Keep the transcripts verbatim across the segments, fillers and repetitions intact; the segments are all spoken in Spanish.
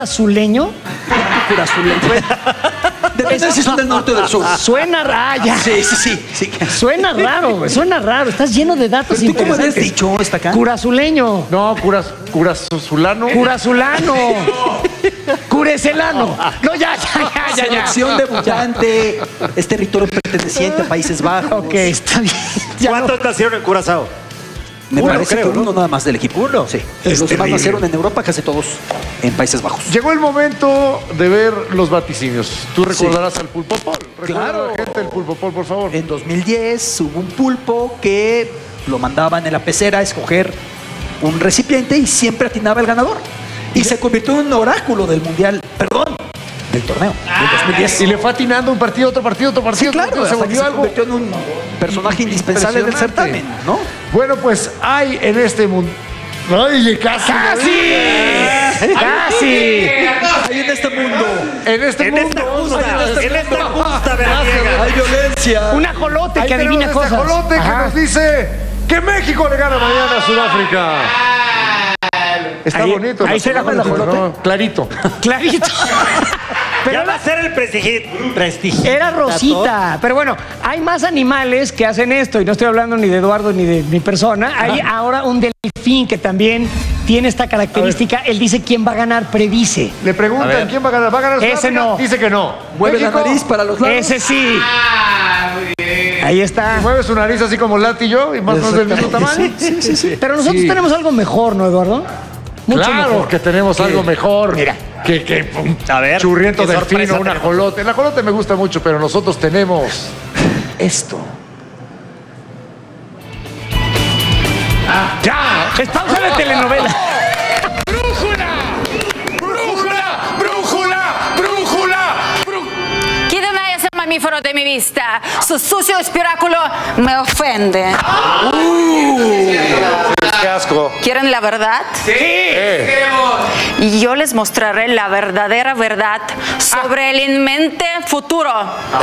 curazuleño? Curazuleño. Depende si son del norte o del sur. Suena raya. Sí, sí, sí, sí. Suena raro, güey. Suena raro. Estás lleno de datos ¿Tú cómo habías interesantes. dicho esta acá? Curazuleño. No, curas, curazulano. Curazulano. Curecelano. No, ya, ya, ya, ya. Selección debutante. Es territorio perteneciente a Países Bajos. Ok, está bien. Ya ¿Cuántos no. nacieron en Curazao? Me Uno, parece creo, que uno ¿no? nada más del equipo. Uno. Sí. Es Los demás terrible. nacieron en Europa, casi todos en Países Bajos. Llegó el momento de ver los vaticinios. Tú recordarás al Pulpopol. Recuerda Claro. a la gente del Pulpopol, por favor. En dos mil diez hubo un pulpo que lo mandaban en la pecera a escoger un recipiente y siempre atinaba el ganador. Y se convirtió en un oráculo del mundial, perdón, del torneo del dos mil diez. Y le fue atinando un partido, otro partido, otro Sí, partido. claro, otro partido, hasta que se algo. convirtió en un personaje indispensable del Impresionante. certamen, ¿no? Bueno, pues hay en este mundo. ¡Ay, casi! ¡Casi! ¡Casi! Hay en este mundo, En este En mundo. esta hay justa, este en esta mundo. justa veraniega. hay violencia. Un ajolote Ahí que adivina tenemos este cosas. ajolote que Ajá. nos dice que México le gana mañana a Sudáfrica. Está Ahí- bonito. ahí ¿no? se llama el ajolote. No, clarito. Clarito. Pero Ya va a ser el prestigio. prestigio. era Rosita. Pero bueno, hay más animales que hacen esto. Y no estoy hablando ni de Eduardo ni de mi persona. Hay ahora un delfín que también tiene esta característica. Él dice quién va a ganar, predice. Le preguntan quién va a ganar. ¿Va a ganar Ese Sudáfrica? no. Dice que no. Mueve la México nariz para los lados. Ese sí. Ahí está. mueve su nariz así como Lati y yo, y más o menos del mismo tamaño. Sí, sí, sí. Pero nosotros Sí. tenemos algo mejor, ¿no, Eduardo? Mucho Claro mejor. que tenemos algo mejor. Mira. Que, que un A ver, churriento qué delfino, sorpresa un tenemos. ajolote. El ajolote me gusta mucho, pero nosotros tenemos esto. ¡Ya! Es pausa de telenovela. Quítame ese mamífero de mi vista. Su sucio espiráculo me ofende. ¡Qué asco! ¿Quieren la verdad? Y yo les mostraré la verdadera verdad sobre el inminente futuro.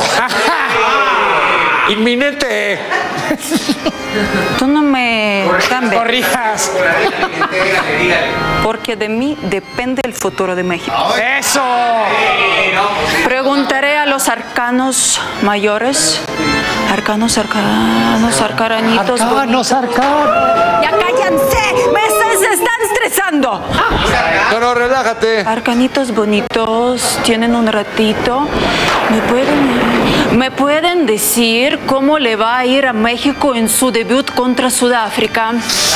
¡Inminente! Tú no me cambies, Corrijas. porque de mí depende el futuro de México. ¡Eso! Preguntaré a los arcanos mayores, arcanos, arcanos, arcaranitos. Arcanos, arcanos. ¡Ya cállense! ¡Me se- se están estresando! No, no, relájate. Arcanitos bonitos, tienen un ratito. ¿Me pueden, ¿Me pueden decir cómo le va a ir a México en su debut contra Sudáfrica?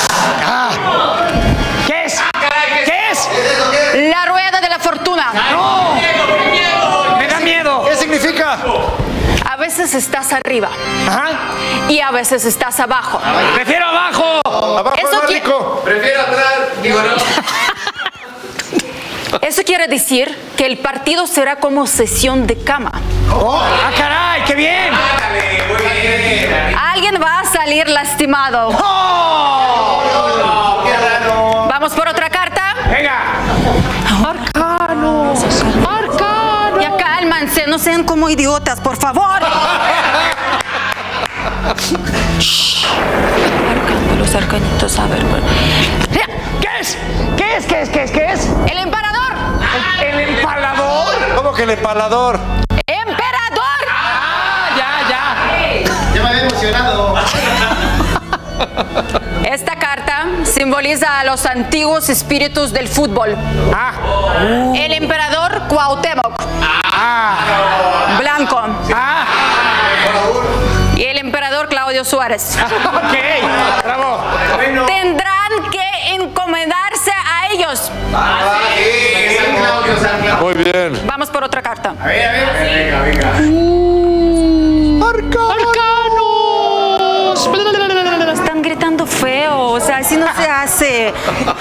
¿Qué es? ¿Qué es? La rueda de la fortuna. Me da miedo. ¿Qué significa? A veces estás arriba Ajá. y a veces estás abajo. Prefiero abajo. Abajo Eso es más qui- rico. Eso quiere decir que el partido será como sesión de cama. ¡Ah, caray! ¡Qué bien! Alguien va a salir lastimado. ¿Vamos por otra carta? Venga. Arcanos. Arcanos. Ya cálmanse, no sean como idiotas, por favor. Shh. Arcano, los arcanitos, a ver. bueno. ¿Qué es? ¿Qué es? ¿Qué es? ¿Qué es? ¿Qué es? El emperador. ¿El empalador? ¿Cómo que el empalador? ¡Emperador! Ah, ya, ya. Ya me había emocionado. Esta carta simboliza a los antiguos espíritus del fútbol. Ah. El emperador Cuauhtémoc. Blanco. Ah. Y el emperador Claudio Suárez. Ok. Bravo. Tendrán que encomendarse a ellos. Muy bien. Vamos por otra carta. A ver, a ver. Venga, venga. Están gritando feo, o sea, así no se hace.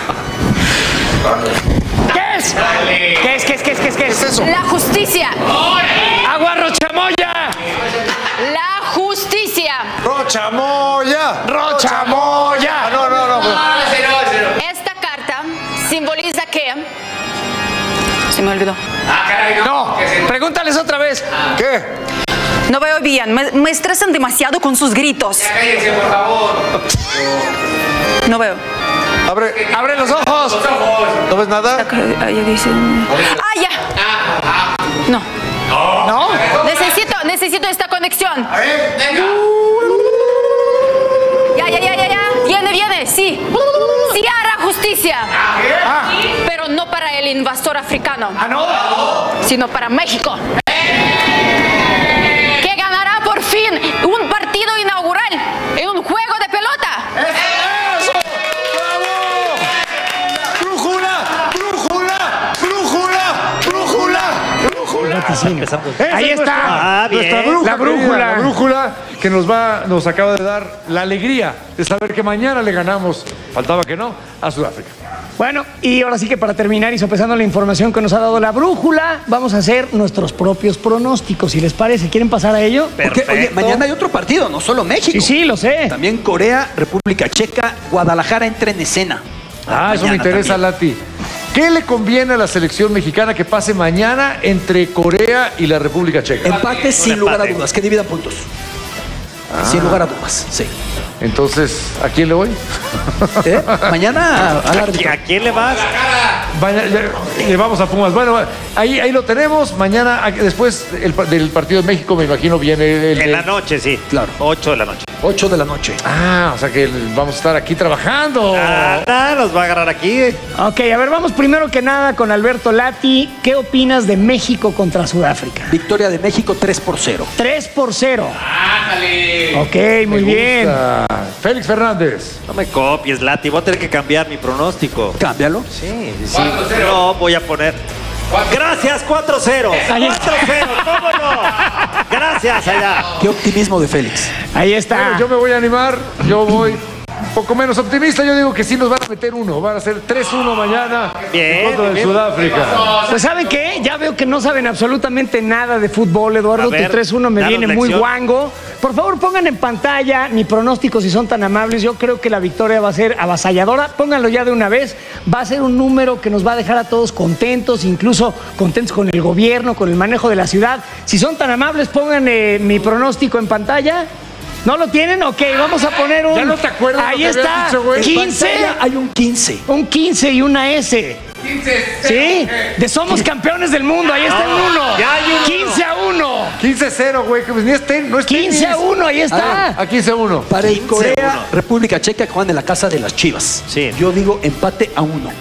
¿Qué es? ¿Qué es? ¿Qué es? ¿Qué es? ¿Qué es? ¿Qué es? eso? La justicia. ¡Agua rochamoya! La justicia. ¡Rochamoya! ¡Rochamoya! Ah, no, no, no. Ah, ese no, ese no. Esta carta simboliza que... Se me olvidó. Ah, caray, no. No, ¿Qué es eso? pregúntales otra vez. ¿Qué? No veo bien, me, me estresan demasiado con sus gritos. Ya cállense, por favor. No veo. Abre, abre los ojos. ¿No ves nada? Ahí dicen. ¡Ah, ya! No. ¿No? Necesito, necesito esta conexión. A ver, venga. Ya, ya, ya, ya, ya. Viene, viene, sí. Sí hará justicia. Pero no para el invasor africano. ¿Ah, no? Sino para México. Que ganará por fin un partido inaugural en un juego de pelota. ¡Eso! ¡Bravo! ¡Brújula! ¡Brújula! ¡Brújula! ¡Brújula! ¡Brújula! Ahí Esa es está. nuestra- Ah, bien. Nuestra brújula, La brújula. querida, la brújula que nos va, nos acaba de dar la alegría de saber que mañana le ganamos, faltaba que no, a Sudáfrica. Bueno, y ahora sí que para terminar y sopesando la información que nos ha dado la brújula, vamos a hacer nuestros propios pronósticos, si les parece. ¿Quieren pasar a ello? Porque, oye, mañana hay otro partido, no solo México. Sí, sí, lo sé. También Corea, República Checa, Guadalajara entra en escena. Ah, eso me Mañana interesa, también. Lati. ¿Qué le conviene a la selección mexicana que pase mañana entre Corea y la República Checa? Empate sin un lugar a empate. dudas, que dividan puntos. Sin lugar a dudas, sí. Entonces, ¿a quién le voy? ¿Eh? Mañana a la ¿A quién le vas? Vaya, ya- le vamos a Pumas. Bueno, ahí, ahí lo tenemos. Mañana, a- después el pa- del partido de México, me imagino, viene el... En el- la noche, sí. Claro. ocho de la noche. ocho de la noche. Ah, o sea que el- vamos a estar aquí trabajando. Ah, nada, nos va a agarrar aquí. Ok, a ver, vamos primero que nada con Alberto Lati. ¿Qué opinas de México contra Sudáfrica? Victoria de México tres por cero. tres por cero. Ándale. Ok, Me muy bien. gusta. Félix Fernández. No me copies, Lati. Voy a tener que cambiar mi pronóstico. Cámbialo. Sí, sí. cuatro cero. No, voy a poner. Gracias, cuatro cero. Ahí está. cuatro cero, ¿cómo no? Gracias, allá. Qué optimismo de Félix. Ahí está. Bueno, yo me voy a animar. Yo voy un poco menos optimista. Yo digo que sí nos van a meter uno. Van a ser tres uno mañana Bien, en contra de bien. Sudáfrica. Pues ¿saben qué? Ya veo que no saben absolutamente nada de fútbol, Eduardo. A ver, Tu tres uno me danos viene muy lección. guango. Por favor, pongan en pantalla mi pronóstico si son tan amables. Yo creo que la victoria va a ser avasalladora. Pónganlo ya de una vez. Va a ser un número que nos va a dejar a todos contentos, incluso contentos con el gobierno, con el manejo de la ciudad. Si son tan amables, pongan eh, mi pronóstico en pantalla. ¿No lo tienen? Ok, vamos a poner un... ¿Ya no te acuerdas Ahí lo que habías está. dicho, güey? quince. Pantalla hay un quince. Un quince y una S. quince. ¿Sí? De somos campeones del mundo. Ahí está el uno. ya hay un quince a uno. quince cero, güey. Que pues ni es ten, no es quince a tenis. uno. Ahí está. A quince a uno. Para el Corea, uno. República Checa, que juegan en la casa de las Chivas. Sí. Yo digo empate a uno.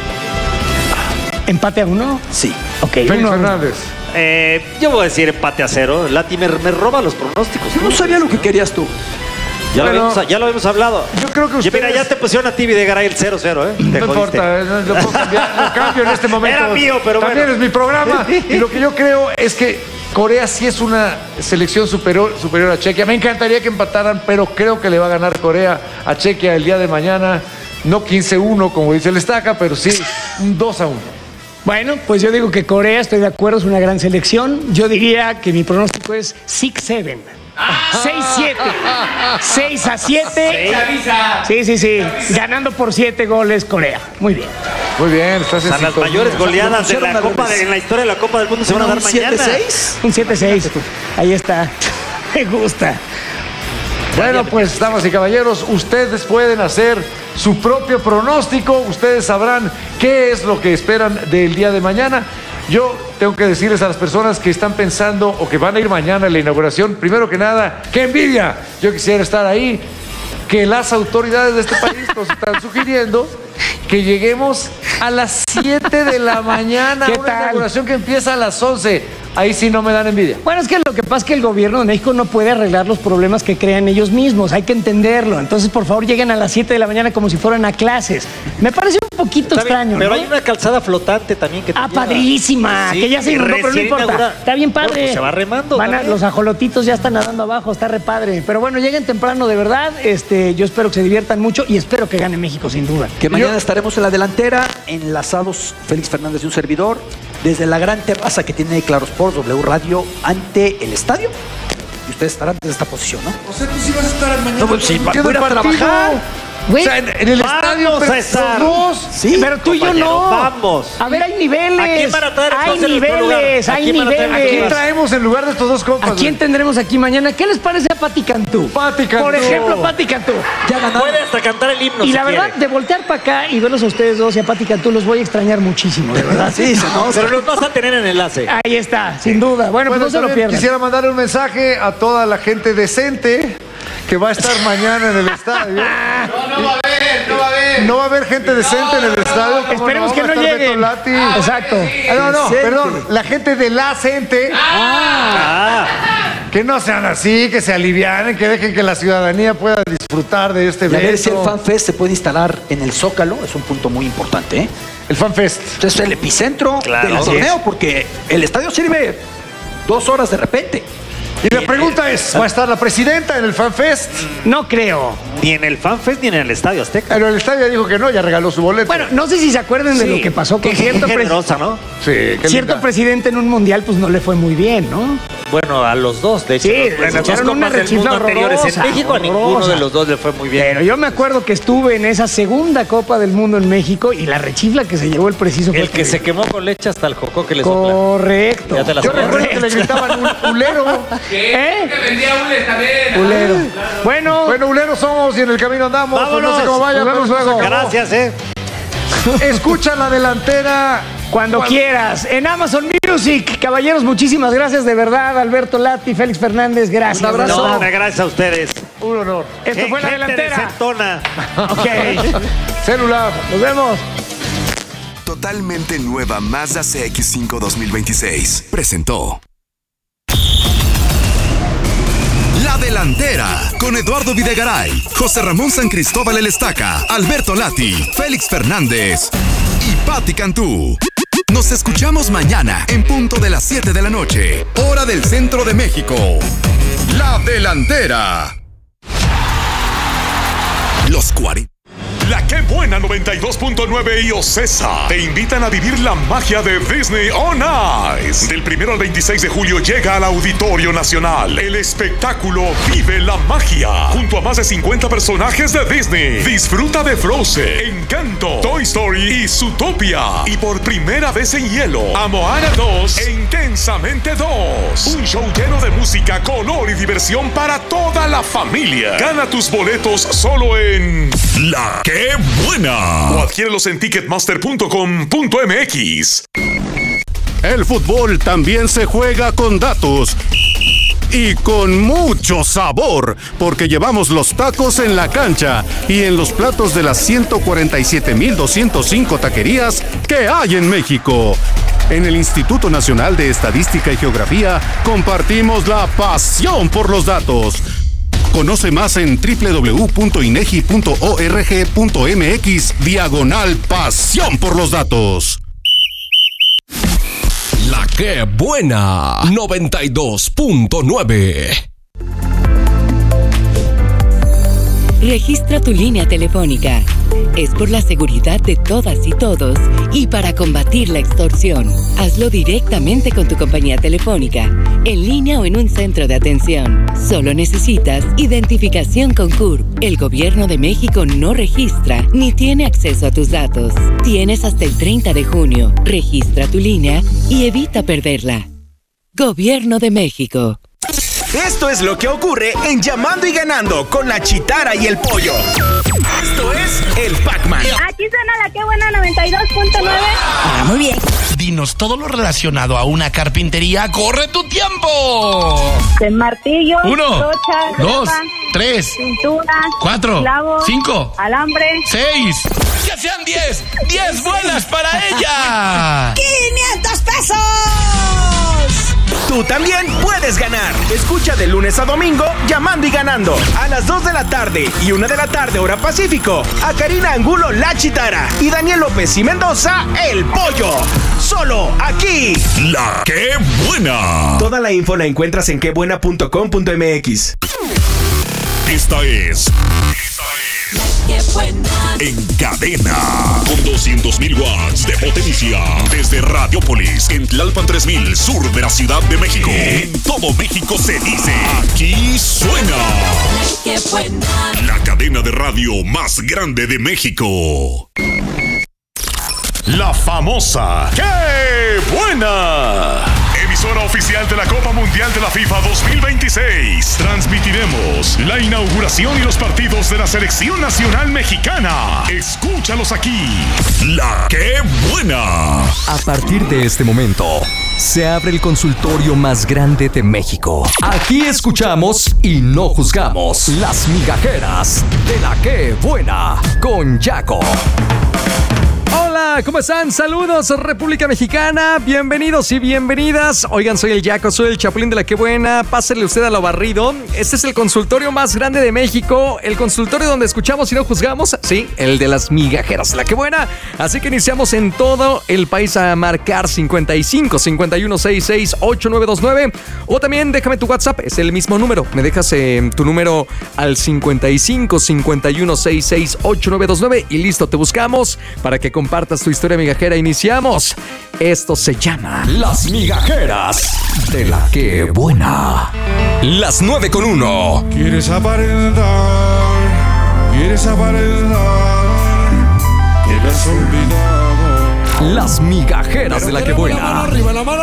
Empate a uno. Sí. Ok, Félix uno. Fernández. Eh, yo voy a decir empate a cero. Lati me, me roba los pronósticos. Yo no sabía lo que querías tú. Ya, Bueno, lo habíamos, ya lo habíamos hablado. Yo creo que Ya, mira, ustedes- ya te pusieron a ti Videgaray el cero cero, ¿eh? Te No jodiste. importa, eh, lo puedo cambiar, lo cambio en este momento. Era mío, pero También bueno. es mi programa. Y lo que yo creo es que Corea sí es una selección superior, superior a Chequia. Me encantaría que empataran, pero creo que le va a ganar Corea a Chequia el día de mañana. No quince uno, como dice el Estaca, pero sí un dos a uno. Bueno, pues yo digo que Corea, estoy de acuerdo, es una gran selección. Yo diría que mi pronóstico es seis siete. seis siete. seis a siete. Avisa. Sí, sí, sí. Ganando por siete goles Corea. Muy bien. Muy bien, estás O sea, en las sintonía. mayores goleadas de pusieron la al Copa revés. de, en la historia de la Copa del Mundo se van a dar ¿Un mañana. siete seis? Un siete seis. Ahí está. Me gusta. Bueno, pues, damas y caballeros, ustedes pueden hacer su propio pronóstico. Ustedes sabrán qué es lo que esperan del día de mañana. Yo tengo que decirles a las personas que están pensando o que van a ir mañana a la inauguración, primero que nada, ¡qué envidia! Yo quisiera estar ahí. Que las autoridades de este país nos están sugiriendo que lleguemos a las siete de la mañana a ¿Qué una tal? inauguración que empieza a las once. Ahí sí no me dan envidia. Bueno, es que lo que pasa es que el gobierno de México no puede arreglar los problemas que crean ellos mismos. Hay que entenderlo. Entonces, por favor, lleguen a las siete de la mañana como si fueran a clases. Me parece un poquito Está bien, extraño, pero ¿no? hay una calzada flotante también que te Ah, lleva. padrísima, Sí, que ya se inundó, pero no recién importa. inaugurada. Está bien padre. Bueno, pues se va remando Van a- también. los ajolotitos ya están nadando abajo, está re padre. Pero bueno, lleguen temprano de verdad. Este, yo espero que se diviertan mucho y espero que gane México, sin duda. Que mañana estaremos en la delantera, enlazados Félix Fernández y un servidor, desde la gran terraza que tiene Claro Sports W Radio ante el estadio. Y ustedes estarán desde esta posición, ¿no? O sea, tú sí vas a estar mañana. No, pues sí, ¿Qué voy a ir a partido? trabajar. Güey, o sea, en, en el vamos estadio, a pero estar. los dos. Sí, pero tú y yo compañero, no. vamos. A ver, hay niveles. ¿A quién van a traer hay entonces en nuestro lugar? niveles, ¿A hay quién van a traer en ¿A niveles. quién traemos en lugar de estos dos compas? ¿A quién tendremos aquí mañana? ¿Qué les parece a Pati Cantú? Pati Cantú. Por ejemplo, Pati Cantú. Ya ganaron. Puede hasta cantar el himno Y si la verdad, quiere. de voltear para acá y verlos a ustedes dos y a Pati Cantú, los voy a extrañar muchísimo, de verdad. Sí, se nos- Pero los vas a tener en enlace. Ahí está, sin duda. Bueno, Bueno, pues no se lo también pierdan. quisiera mandar un mensaje a toda la gente decente que va a estar mañana en el estadio. No, no va a haber, no va a haber. No va a haber gente decente en el estadio. ¿cómo Esperemos que Va a no estar Beto lleguen. Lati. Exacto. Ah, no, no, Decente. perdón. La gente de la gente. Ah, Que no sean así, que se alivianen, que dejen que la ciudadanía pueda disfrutar de este Y a ver si el evento. FanFest se puede instalar en el Zócalo, es un punto muy importante, ¿eh? El FanFest. Entonces es el epicentro Claro. del Así torneo, porque el estadio sirve dos horas de repente. Y la pregunta es, ¿va a estar la presidenta en el FanFest? No creo. ni en el FanFest ni en el Estadio Azteca. Pero el estadio dijo que no, ya regaló su boleto. Bueno, no sé si se acuerdan de Sí. lo que pasó con Qué cierto, pres- generosa, ¿no? sí, qué cierto linda. presidente en un mundial, pues no le fue muy bien, ¿no? Bueno, a los dos, de hecho. Sí, los- les las echaron dos una copas del rechifla mundo anteriores horrorosa, en México, a ninguno horrorosa. de los dos le fue muy bien. Pero yo me acuerdo que estuve en esa segunda Copa del Mundo en México y la rechifla que se llevó el preciso fue El que se quemó con leche hasta el jocó que le sopla. Correcto. Ya te la Yo sabes. recuerdo que le gritaban un ulero. ¿Eh? Que vendía hules también. Culero. Bueno, Bueno, uleros somos y en el camino andamos. Pues no sé cómo vaya, Nos vemos pero luego. se acabó. Gracias, ¿eh? Escucha la delantera. cuando quieras. En Amazon Music. Caballeros, muchísimas gracias de verdad. Alberto Lati, Félix Fernández, gracias. Un abrazo. de No, verdad. gracias a ustedes. Un honor. Esto fue la Gente delantera. decentona. Ok. Celular. Nos vemos. Totalmente nueva Mazda C X cinco dos mil veintiséis presentó La Delantera con Eduardo Videgaray, José Ramón San Cristóbal El Estaca, Alberto Lati, Félix Fernández y Pati Cantú. Nos escuchamos mañana en punto de las siete de la noche, hora del centro de México. La Delantera. Los cuarenta. La Qué Buena noventa y dos punto nueve y Ocesa te invitan a vivir la magia de Disney On Ice. Del primero al veintiséis de julio llega al Auditorio Nacional el espectáculo Vive la Magia, junto a más de cincuenta personajes de Disney. Disfruta de Frozen, Encanto, Toy Story y Zootopia. Y por primera vez en hielo, a Moana dos e Intensamente dos. Un show lleno de música, color y diversión para toda la familia. Gana tus boletos solo en La Qué Buena. O adquiérelos en ticketmaster punto com punto m x. El fútbol también se juega con datos y con mucho sabor, porque llevamos los tacos en la cancha y en los platos de las ciento cuarenta y siete mil doscientos cinco taquerías que hay en México. En el Instituto Nacional de Estadística y Geografía compartimos la pasión por los datos. Conoce más en doble u doble u doble u punto inegi punto org punto m x diagonal pasión por los datos. La Qué Buena noventa y dos punto nueve. Registra tu línea telefónica. Es por la seguridad de todas y todos y para combatir la extorsión. Hazlo directamente con tu compañía telefónica, en línea o en un centro de atención. Solo necesitas identificación con C U R P. El Gobierno de México no registra ni tiene acceso a tus datos. Tienes hasta el treinta de junio. Registra tu línea y evita perderla. Gobierno de México. Esto es lo que ocurre en Llamando y Ganando con la Chitara y el Pollo. Esto es el Pac-Man. Aquí suena La Qué Buena noventa y dos punto nueve. Ah, muy bien. Dinos todo lo relacionado a una carpintería. ¡Corre tu tiempo! De martillo, Uno, brocha, dos, grapa, tres, pintura, cuatro, clavo, cinco, alambre, seis. ¡Que sean diez! ¡Diez buenas para ella! ¡quinientos pesos! Tú también puedes ganar. Escucha de lunes a domingo Llamando y Ganando a las dos de la tarde y una de la tarde hora Pacífico a Karina Angulo La Chitara y Daniel López y Mendoza El Pollo. Solo aquí. La Qué Buena. Toda la info la encuentras en quebuena punto com punto m x. Esta es. Esta es. En cadena, con doscientos mil watts de potencia. Desde Radiopolis, en Tlalpan tres mil, sur de la Ciudad de México. En todo México se dice, aquí suena. La cadena de radio más grande de México. La famosa ¡Qué buena! Emisora oficial de la Copa Mundial de la FIFA dos mil veintiséis. Transmitiremos la inauguración y los partidos de la Selección Nacional Mexicana. Escúchalos aquí. La ¡Qué buena! A partir de este momento, se abre el consultorio más grande de México. Aquí escuchamos y no juzgamos las migajeras de la ¡Qué buena! Con Yaco. Hola, ¿cómo están? Saludos, República Mexicana. Bienvenidos y bienvenidas. Oigan, soy el Yaco, soy el Chapulín de la Qué Buena. Pásenle usted a lo barrido. Este es el consultorio más grande de México. El consultorio donde escuchamos y no juzgamos. Sí, el de las migajeras de la Qué Buena. Así que iniciamos en todo el país a marcar cincuenta y cinco, cincuenta y uno, sesenta y seis, ochenta y nueve veintinueve. O también déjame tu WhatsApp, es el mismo número. Me dejas eh, tu número al cincuenta y cinco, cincuenta y uno, sesenta y seis, ochenta y nueve veintinueve. Y listo, te buscamos para que compartas tu historia migajera. Iniciamos. Esto se llama Las migajeras de la Qué Buena. Las nueve con uno. Quieres aparentar, quieres aparentar que me has olvidado. Las migajeras de la Qué Buena.